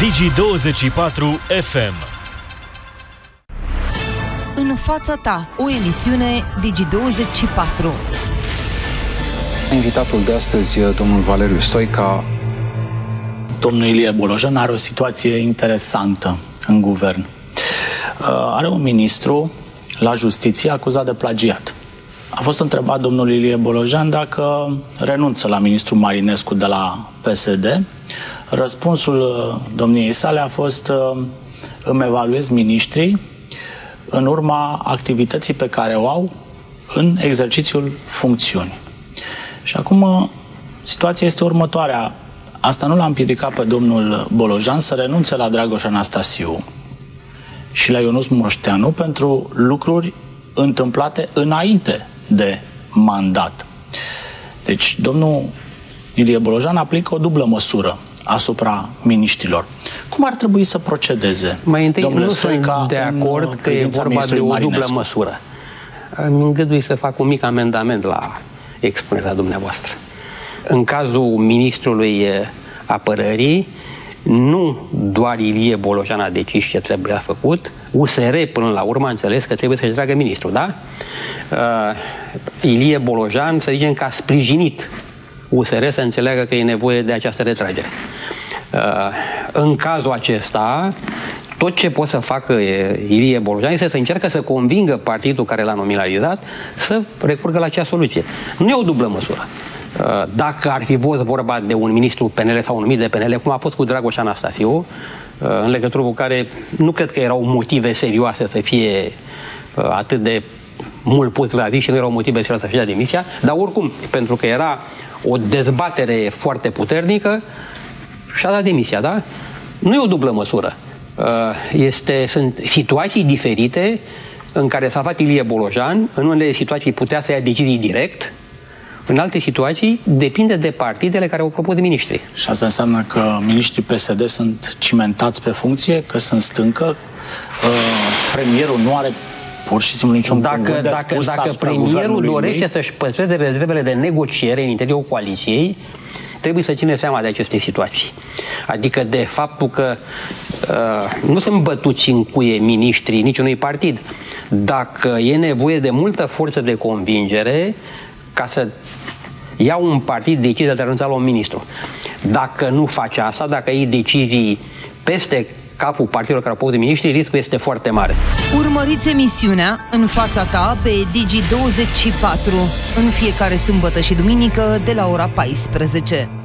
Digi24 FM. În fața ta, o emisiune Digi24. Invitatul de astăzi, domnul Valeriu Stoica. Domnul Ilie Bolojan are o situație interesantă în guvern. Are un ministru la justiție acuzat de plagiat. A fost întrebat domnul Ilie Bolojan dacă renunță la ministrul Marinescu de la PSD. Răspunsul domniei sale a fost: îmi evaluez miniștrii în urma activității pe care o au în exercițiul funcțiunii. Și acum situația este următoarea. Asta nu l-a împiedicat pe domnul Bolojan să renunțe la Dragoș Anastasiu și la Ionuț Moșteanu pentru lucruri întâmplate înainte de mandat. Deci domnul Ilie Bolojan aplică o dublă măsură asupra miniștrilor. Cum ar trebui să procedeze? Mai întâi, domnule nu Stoica, sunt de acord că e vorba de o dublă măsură. Îmi îngădui să fac un mic amendament la expunerea dumneavoastră. În cazul ministrului apărării, nu doar Ilie Bolojan a decis ce trebuia făcut, USR până la urmă a înțeles că trebuie să-și tragă ministrul, da? Ilie Bolojan, să zicem că a sprijinit USR să înțeleagă că e nevoie de această retragere. În cazul acesta, tot ce poate să facă Ilie Bolojan este să încercă să convingă partidul care l-a nominalizat să recurgă la acea soluție. Nu e o dublă măsură. Dacă ar fi fost vorba de un ministru PNL sau un numit de PNL, cum a fost cu Dragoș Anastasiu, în legătură cu care nu cred că erau motive serioase să fie atât de mult pus la zi și nu erau motive serioase să fie demisia, dar oricum, pentru că era o dezbatere foarte puternică, și-a dat demisia, da? Nu e o dublă măsură. Sunt situații diferite în care s-a aflat Ilie Bolojan, în unele situații putea să ia decizii direct, în alte situații depinde de partidele care au propus de miniștri. Și asta înseamnă că miniștrii PSD sunt cimentați pe funcție, că sunt stâncă, premierul nu are pur și simplu niciun cuvânt de spus asupra guvernului. Dacă premierul dorește să-și păstreze rezervele de negociere în interiorul coaliției, trebuie să ține seama de aceste situații. Adică de faptul că nu sunt bătuți în cuie miniștrii niciunui partid. Dacă e nevoie de multă forță de convingere ca să ia un partid decizia de a renunța la un ministru. Dacă nu face asta, dacă iei decizii peste capul partidelor care au propus de miniștri, riscul este foarte mare. Urmăriți emisiunea În fața ta pe Digi24 în fiecare sâmbătă și duminică de la ora 14.